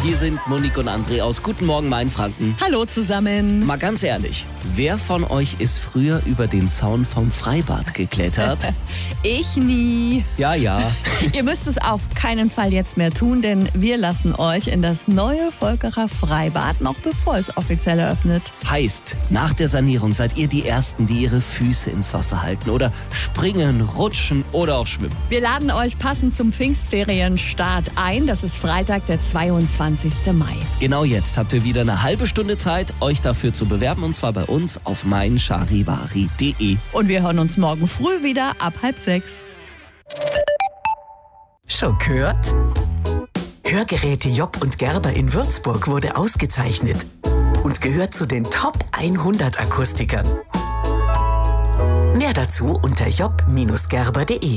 hier sind Monique und André aus Guten Morgen Mainfranken. Hallo zusammen. Mal ganz ehrlich, wer von euch ist früher über den Zaun vom Freibad geklettert? Ich nie. Ja. Ihr müsst es auf keinen Fall jetzt mehr tun, denn wir lassen euch in das neue Volkerer Freibad, noch bevor es offiziell eröffnet. Heißt, nach der Sanierung seid ihr die Ersten, die ihre Füße ins Wasser halten oder springen, rutschen oder auch schwimmen. Wir laden euch passend zum Pfingstferienstart ein. Das ist Freitag, der 22. Mai. Genau jetzt habt ihr wieder eine halbe Stunde Zeit, euch dafür zu bewerben, und zwar bei uns auf meincharivari.de. Und wir hören uns morgen früh wieder ab 5:30. Schon gehört? Hörgeräte Job und Gerber in Würzburg wurde ausgezeichnet und gehört zu den Top 100 Akustikern. Mehr dazu unter job-gerber.de.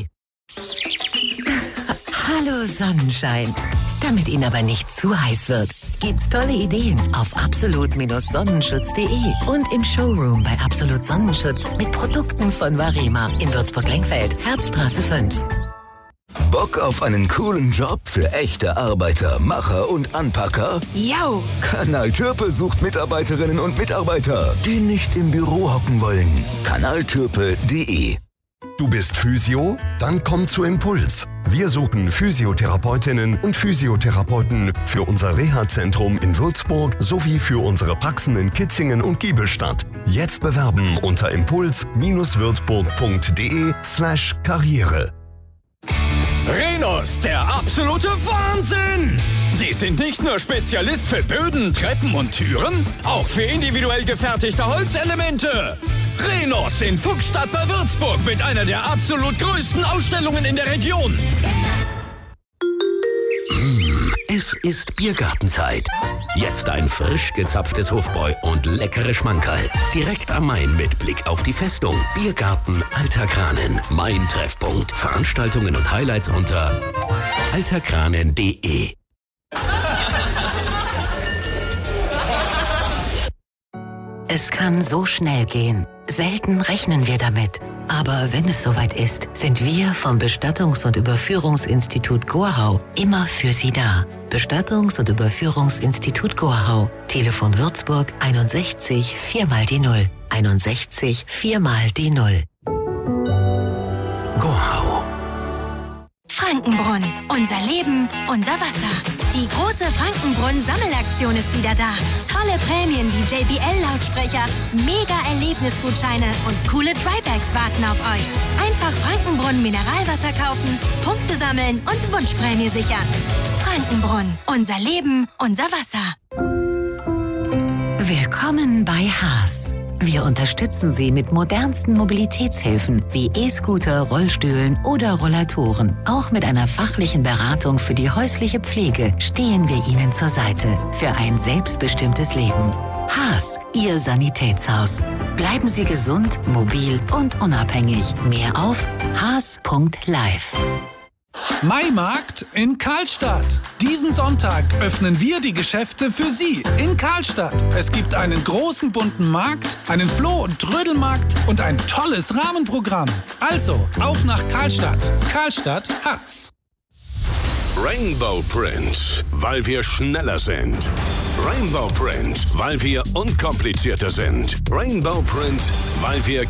Hallo Sonnenschein. Damit Ihnen aber nicht zu heiß wird, gibt's tolle Ideen auf absolut-sonnenschutz.de und im Showroom bei Absolut Sonnenschutz mit Produkten von Varema in Würzburg-Lengfeld, Herzstraße 5. Bock auf einen coolen Job für echte Arbeiter, Macher und Anpacker? Yo! Kanal Türpe sucht Mitarbeiterinnen und Mitarbeiter, die nicht im Büro hocken wollen. kanaltürpe.de. Du bist Physio? Dann komm zu Impuls. Wir suchen Physiotherapeutinnen und Physiotherapeuten für unser Reha-Zentrum in Würzburg sowie für unsere Praxen in Kitzingen und Giebelstadt. Jetzt bewerben unter impuls-würzburg.de/Karriere. Rhenus, der absolute Wahnsinn! Die sind nicht nur Spezialist für Böden, Treppen und Türen, auch für individuell gefertigte Holzelemente. Rhenus in Fuchsstadt bei Würzburg mit einer der absolut größten Ausstellungen in der Region. Es ist Biergartenzeit. Jetzt ein frisch gezapftes Hofbräu und leckere Schmankerl. Direkt am Main mit Blick auf die Festung. Biergarten Alter Kranen. Mein Treffpunkt. Veranstaltungen und Highlights unter alterkranen.de. Es kann so schnell gehen. Selten rechnen wir damit. Aber wenn es soweit ist, sind wir vom Bestattungs- und Überführungsinstitut Goarhau immer für Sie da. Bestattungs- und Überführungsinstitut Goarhau. Telefon Würzburg 61 4x0. 61 4x0. Goarhau. Frankenbrunn. Unser Leben, unser Wasser. Die große Frankenbrunn-Sammelaktion ist wieder da. Tolle Prämien wie JBL-Lautsprecher, Mega-Erlebnisgutscheine und coole Drybags warten auf euch. Einfach Frankenbrunn Mineralwasser kaufen, Punkte sammeln und Wunschprämie sichern. Frankenbrunn. Unser Leben, unser Wasser. Willkommen bei Haas. Wir unterstützen Sie mit modernsten Mobilitätshilfen wie E-Scooter, Rollstühlen oder Rollatoren. Auch mit einer fachlichen Beratung für die häusliche Pflege stehen wir Ihnen zur Seite für ein selbstbestimmtes Leben. Haas, Ihr Sanitätshaus. Bleiben Sie gesund, mobil und unabhängig. Mehr auf haas.live. Maimarkt in Karlstadt. Diesen Sonntag öffnen wir die Geschäfte für Sie in Karlstadt. Es gibt einen großen bunten Markt, einen Floh- und Trödelmarkt und ein tolles Rahmenprogramm. Also, auf nach Karlstadt. Karlstadt hat's. Rainbow Print, weil wir schneller sind. Rainbow Print, weil wir unkomplizierter sind. Rainbow Print, weil wir